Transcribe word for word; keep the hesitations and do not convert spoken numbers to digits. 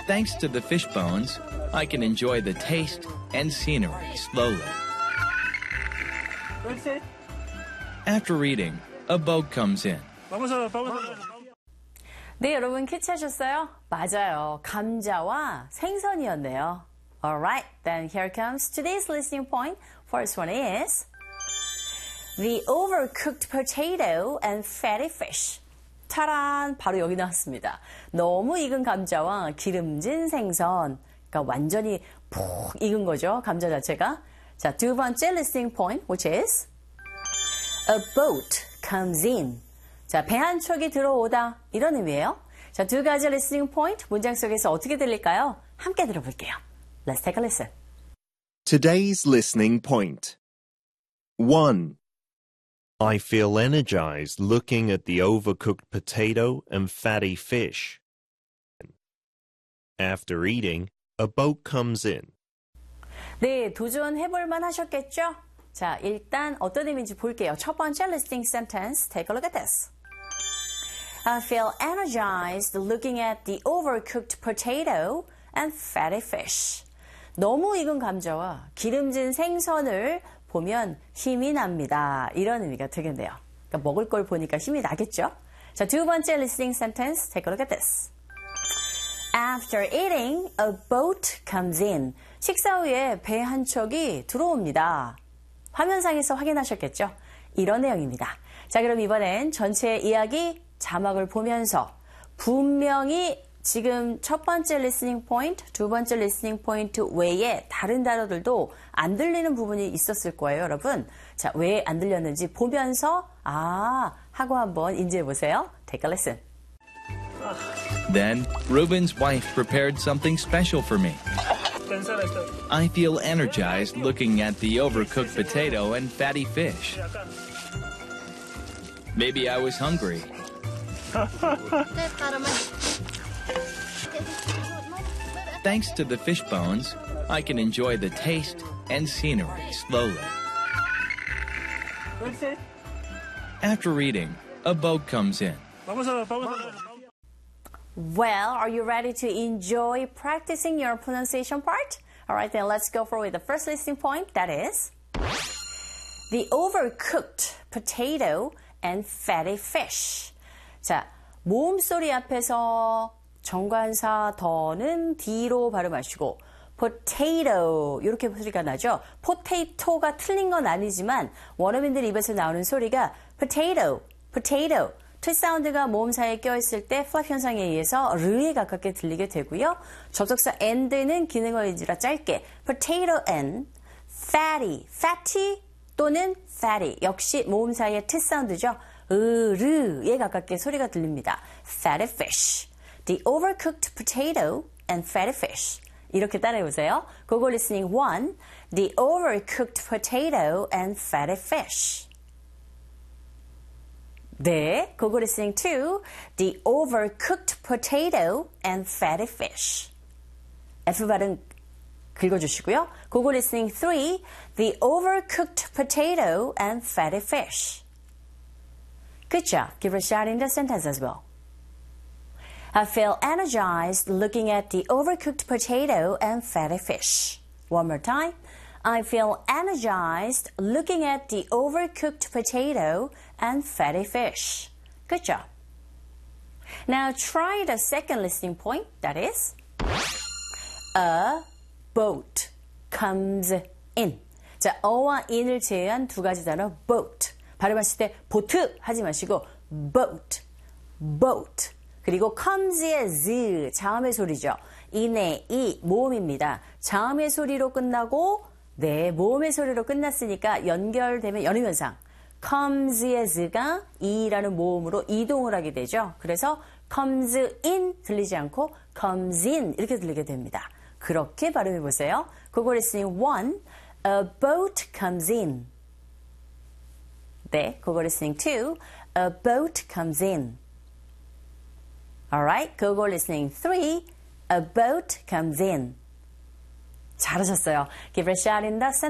Thanks to the fish bones, I can enjoy the taste and scenery slowly. After eating, a boat comes in. 네, 여러분 캐치하셨어요? 맞아요. 감자와 생선이었네요. Alright, then here comes today's listening point. First one is the overcooked potato and fatty fish. 타란, 바로 여기 나왔습니다. 너무 익은 감자와 기름진 생선. 그러니까 완전히 푹 익은 거죠, 감자 자체가. 자, 두 번째 listening point, which is a boat comes in. 자, 배 한 척이 들어오다. 이런 의미예요. 자, 두 가지 listening point, 문장 속에서 어떻게 들릴까요? 함께 들어볼게요. Let's take a listen. Today's listening point. one. I feel energized looking at the overcooked potato and fatty fish. After eating, a boat comes in. 네, 도전해볼만 하셨겠죠? 자, 일단 어떤 의미인지 볼게요. 첫 번째 listening sentence, take a look at this. I feel energized looking at the overcooked potato and fatty fish. 너무 익은 감자와 기름진 생선을 보면 힘이 납니다. 이런 의미가 되겠네요. 그러니까 먹을 걸 보니까 힘이 나겠죠? 자, 두 번째 listening sentence, take a look at this. After eating, a boat comes in. 식사 후에 배 한 척이 들어옵니다. 화면상에서 확인하셨겠죠? 이런 내용입니다. 자, 그럼 이번엔 전체 이야기 자막을 보면서 분명히 지금 첫 번째 listening point, 두 번째 listening point 외에 다른 단어들도 안 들리는 부분이 있었을 거예요, 여러분. 자, 왜 안 들렸는지 보면서 아 하고 한번 인지해 보세요. Take a listen. Then, Reuben's wife prepared something special for me. I feel energized looking at the overcooked potato and fatty fish. Maybe I was hungry. Thanks to the fish bones, I can enjoy the taste and scenery slowly. After eating, a boat comes in. Well, are you ready to enjoy practicing your pronunciation part? All right, then let's go for the first listening point. That is the overcooked potato and fatty fish. 자, 모음 소리 앞에서 정관사 더는 D로 발음하시고 potato 이렇게 소리가 나죠. potato가 틀린 건 아니지만 원어민들 입에서 나오는 소리가 potato, potato. 트 사운드가 모음 사이에 껴있을 때 플랍 현상에 의해서 르에 가깝게 들리게 되고요. 접속사 and는 기능어 의지라 짧게 potato and fatty, fatty 또는 fatty 역시 모음 사이에 트 사운드죠. 으르에 가깝게 소리가 들립니다. fatty fish, the overcooked potato and fatty fish. 이렇게 따라해보세요. 고고 listening one, the overcooked potato and fatty fish. 네, 고고 listening two, the overcooked potato and fatty fish. F 발음 긁어주시고요. 고고 listening three, the overcooked potato and fatty fish. Good job. Give a shout in the sentence as well. I feel energized looking at the overcooked potato and fatty fish. One more time. I feel energized looking at the overcooked potato and fatty fish. Good job. Now try the second listening point, that is, a boat comes in. 자, 어와 in을 제외한 두 가지 단어, boat. 발음하실 때 보트 하지 마시고 boat, boat. 그리고 comes의 z, 자음의 소리죠. in의 이, 모음입니다. 자음의 소리로 끝나고 네, 모음의 소리로 끝났으니까 연결되면 연음현상. comes의 z가 이라는 모음으로 이동을 하게 되죠. 그래서 comes in 들리지 않고 comes in 이렇게 들리게 됩니다. 그렇게 발음해 보세요. 그거 listening one, a boat comes in. 네, 그거 listening two, a boat comes in. Alright, 그거 listening three, a boat comes in. 잘하셨어요. Give a shout in the sentence.